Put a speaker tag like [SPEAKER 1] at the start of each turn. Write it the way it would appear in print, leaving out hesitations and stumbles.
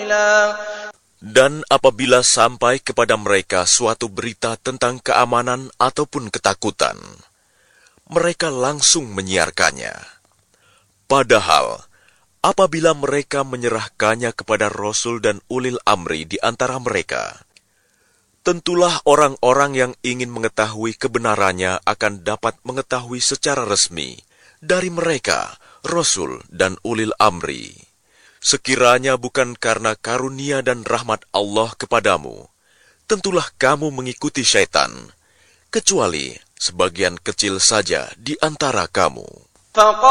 [SPEAKER 1] قليلا.
[SPEAKER 2] Dan apabila sampai kepada mereka suatu berita tentang keamanan ataupun ketakutan, mereka langsung menyiarkannya. Padahal, apabila mereka menyerahkannya kepada Rasul dan ulil amri di antara mereka, tentulah orang-orang yang ingin mengetahui kebenarannya akan dapat mengetahui secara resmi dari mereka, Rasul dan ulil amri. Sekiranya bukan karena karunia dan rahmat Allah kepadamu, tentulah kamu mengikuti syaitan, kecuali sebagian kecil saja di antara kamu.